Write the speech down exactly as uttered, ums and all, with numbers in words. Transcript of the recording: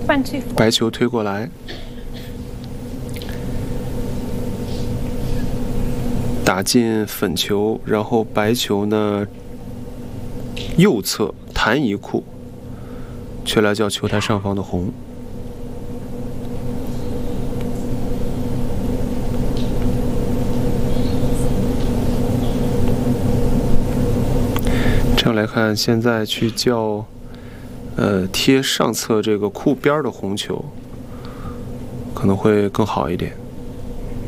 半气服， 白球推过来，打进粉球，然后白球呢右侧弹一库，却来叫球台上方的红。这样来看，现在去叫呃贴上侧这个库边的红球，可能会更好一点。